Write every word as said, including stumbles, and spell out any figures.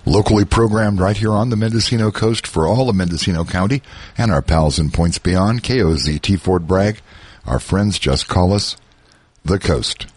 Locally programmed right here on the Mendocino coast for all of Mendocino County and our pals in points beyond. K O Z T Fort Bragg. Our friends just call us the Coast.